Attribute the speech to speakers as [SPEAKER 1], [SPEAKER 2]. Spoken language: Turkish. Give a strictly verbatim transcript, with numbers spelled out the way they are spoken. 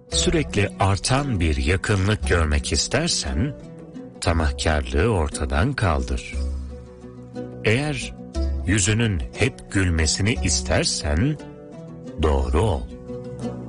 [SPEAKER 1] sürekli artan bir yakınlık görmek istersen, tamahkârlığı ortadan kaldır. Eğer yüzünün hep gülmesini istersen, doğru ol.